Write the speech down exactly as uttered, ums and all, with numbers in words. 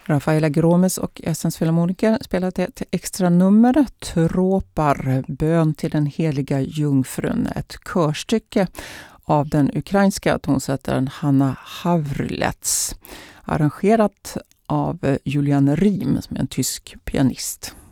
Rafaela Gromes och Essens Filharmoniker spelade ett extra nummer, Tropar, bön till den heliga jungfrun, ett körstycke av den ukrainska tonsättaren Hanna Havrlets, arrangerat av Julian Riem som är en tysk pianist.